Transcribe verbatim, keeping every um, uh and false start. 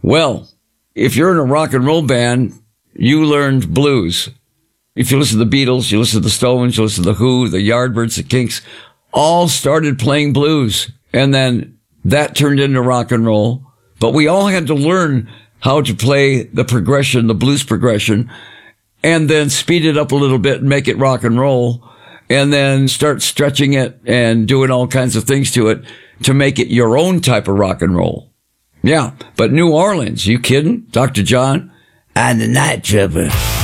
Well, if you're in a rock and roll band, you learned blues. If you listen to the Beatles, you listen to the Stones, you listen to the Who, the Yardbirds, the Kinks, all started playing blues. And then that turned into rock and roll. But we all had to learn how to play the progression, the blues progression, and then speed it up a little bit and make it rock and roll, and then start stretching it and doing all kinds of things to it to make it your own type of rock and roll. Yeah, but New Orleans, you kidding? Doctor John? And the Night Tripper.